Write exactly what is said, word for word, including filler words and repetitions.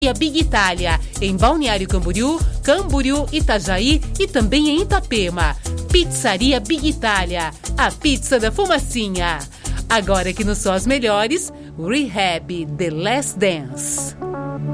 Big Itália, em Balneário Camboriú, Camboriú, Itajaí e também em Itapema. Pizzaria Big Itália, a pizza da fumacinha. Agora que não são as melhores, Rehab The Last Dance.